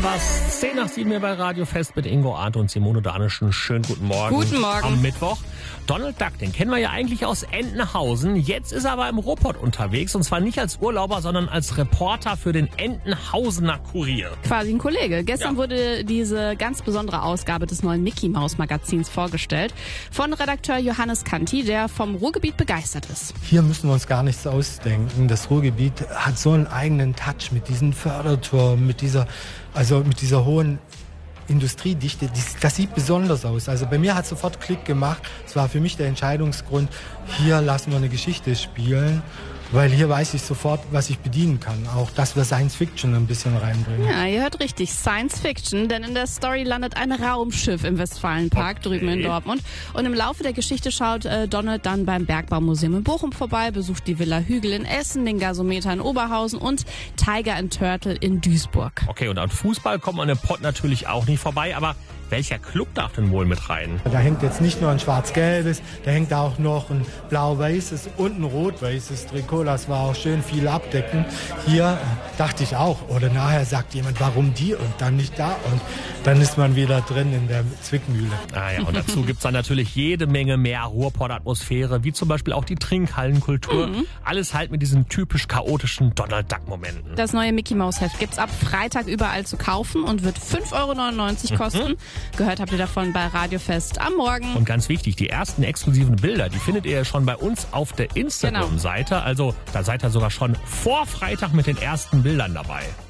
was. 10:07 hier bei Radio Fest mit Ingo Arndt und Simone Danischen. Schönen guten Morgen. Guten Morgen. Am Mittwoch. Donald Duck, den kennen wir ja eigentlich aus Entenhausen. Jetzt ist er aber im Ruhrpott unterwegs. Und zwar nicht als Urlauber, sondern als Reporter für den Entenhausener Kurier. Quasi ein Kollege. Gestern wurde diese ganz besondere Ausgabe des neuen Mickey Maus Magazins vorgestellt. Von Redakteur Johannes Kanti, der vom Ruhrgebiet begeistert ist. Hier müssen wir uns gar nichts ausdenken. Das Ruhrgebiet hat so einen eigenen Touch mit diesen Förderturmen, mit dieser hohen Industriedichte, das sieht besonders aus. Also bei mir hat sofort Klick gemacht. Es war für mich der Entscheidungsgrund, hier lassen wir eine Geschichte spielen, weil hier weiß ich sofort, was ich bedienen kann. Auch, dass wir Science Fiction ein bisschen reinbringen. Ja, ihr hört richtig, Science Fiction, denn in der Story landet ein Raumschiff im Westfalenpark drüben in Dortmund. Und im Laufe der Geschichte schaut Donald dann beim Bergbaumuseum in Bochum vorbei, besucht die Villa Hügel in Essen, den Gasometer in Oberhausen und Tiger and Turtle in Duisburg. Okay, und an Fußball kommt man im Pott natürlich auch nicht vorbei, aber welcher Club darf denn wohl mit rein? Da hängt jetzt nicht nur ein schwarz-gelbes, da hängt auch noch ein blau-weißes und ein rot-weißes Trikot. Das war auch schön viel abdecken. Hier dachte ich auch, oder nachher sagt jemand, warum die und dann nicht da? Und dann ist man wieder drin in der Zwickmühle. Ah ja, und dazu gibt's dann natürlich jede Menge mehr Ruhrpott-Atmosphäre, wie zum Beispiel auch die Trinkhallenkultur. Alles halt mit diesen typisch chaotischen Donald-Duck-Momenten. Das neue Mickey Maus Heft gibt's ab Freitag überall zu kaufen und wird 5,99 € kosten. Gehört habt ihr davon bei Radio Fest am Morgen. Und ganz wichtig, die ersten exklusiven Bilder, die findet ihr schon bei uns auf der Instagram-Seite. Also da seid ihr sogar schon vor Freitag mit den ersten Bildern dabei.